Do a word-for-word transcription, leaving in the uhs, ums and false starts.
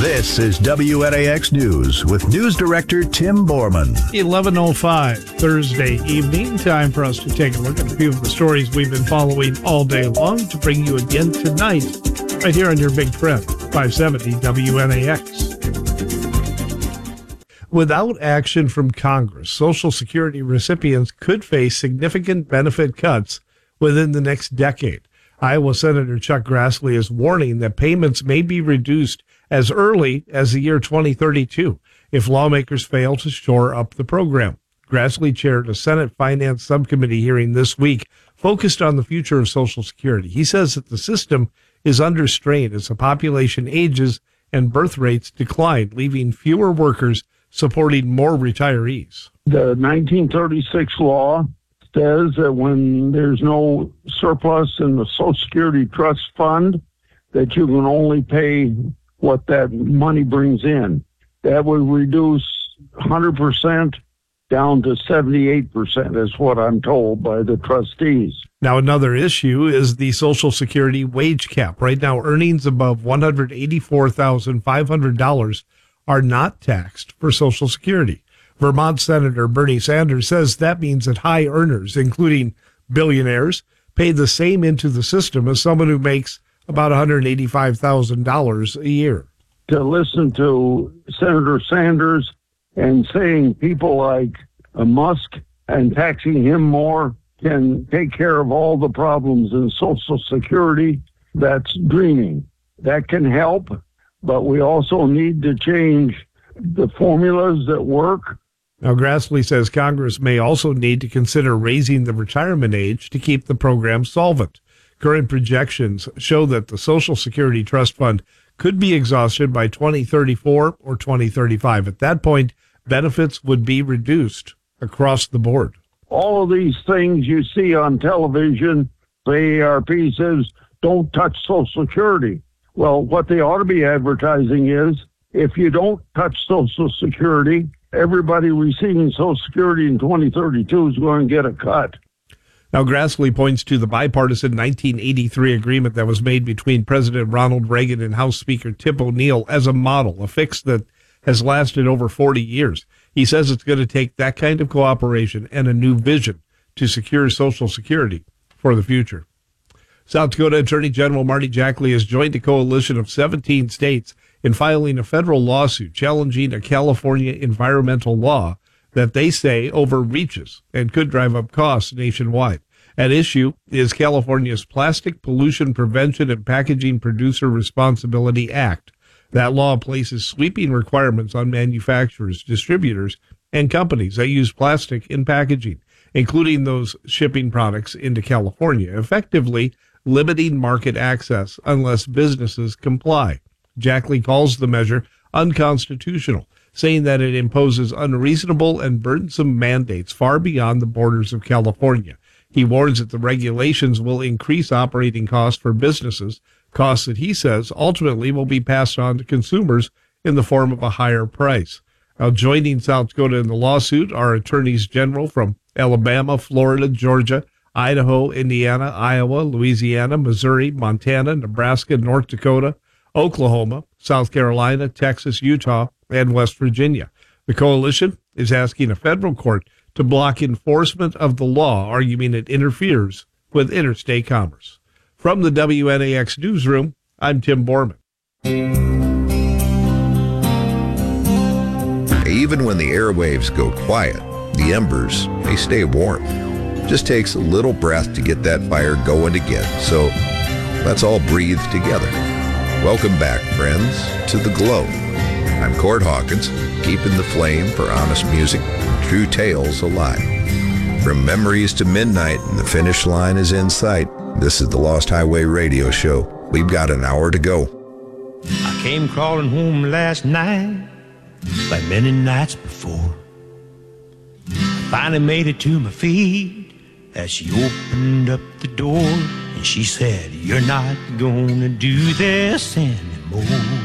This is W N A X News with News Director Tim Borman. eleven oh five Thursday evening. Time for us to take a look at a few of the stories we've been following all day long to bring you again tonight, right here on your Big Trend, five seventy W N A X. Without action from Congress, Social Security recipients could face significant benefit cuts within the next decade. Iowa Senator Chuck Grassley is warning that payments may be reduced as early as the year twenty thirty-two if lawmakers fail to shore up the program. Grassley chaired a Senate Finance Subcommittee hearing this week focused on the future of Social Security. He says that the system is under strain as the population ages and birth rates decline, leaving fewer workers supporting more retirees. The nineteen thirty-six law says that when there's no surplus in the Social Security Trust Fund, that you can only pay what that money brings in. That would reduce one hundred percent down to seventy-eight percent is what I'm told by the trustees. Now, another issue is the Social Security wage cap. Right now, earnings above one hundred eighty-four thousand five hundred dollars are not taxed for Social Security. Vermont Senator Bernie Sanders says that means that high earners, including billionaires, pay the same into the system as someone who makes about one hundred eighty-five thousand dollars a year. To listen to Senator Sanders and saying people like uh, Musk and taxing him more can take care of all the problems in Social Security, that's dreaming. That can help, but we also need to change the formulas that work. Now, Grassley says Congress may also need to consider raising the retirement age to keep the program solvent. Current projections show that the Social Security Trust Fund could be exhausted by twenty thirty-four or twenty thirty-five. At that point, benefits would be reduced across the board. All of these things you see on television, the A A R P says, don't touch Social Security. Well, what they ought to be advertising is, if you don't touch Social Security, everybody receiving Social Security in twenty thirty-two is going to get a cut. Now, Grassley points to the bipartisan nineteen eighty-three agreement that was made between President Ronald Reagan and House Speaker Tip O'Neill as a model, a fix that has lasted over forty years. He says it's going to take that kind of cooperation and a new vision to secure Social Security for the future. South Dakota Attorney General Marty Jackley has joined a coalition of seventeen states in filing a federal lawsuit challenging a California environmental law that they say overreaches and could drive up costs nationwide. At issue is California's Plastic Pollution Prevention and Packaging Producer Responsibility Act. That law places sweeping requirements on manufacturers, distributors, and companies that use plastic in packaging, including those shipping products into California, effectively limiting market access unless businesses comply. Jackley calls the measure unconstitutional, saying that it imposes unreasonable and burdensome mandates far beyond the borders of California. He warns that the regulations will increase operating costs for businesses, costs that he says ultimately will be passed on to consumers in the form of a higher price. Now, joining South Dakota in the lawsuit are attorneys general from Alabama, Florida, Georgia, Idaho, Indiana, Iowa, Louisiana, Missouri, Montana, Nebraska, North Dakota, Oklahoma, South Carolina, Texas, Utah, and West Virginia. The coalition is asking a federal court to block enforcement of the law, arguing it interferes with interstate commerce. From the W N A X newsroom, I'm Tim Borman. Even when the airwaves go quiet, the embers may stay warm. Just takes a little breath to get that fire going again. So let's all breathe together. Welcome back, friends, to The Glow. I'm Cord Hawkins, keeping the flame for honest music and true tales alive. From memories to midnight and the finish line is in sight, this is the Lost Highway Radio Show. We've got an hour to go. I came crawling home last night, like many nights before. I finally made it to my feet as she opened up the door, and she said, "You're not gonna do this anymore."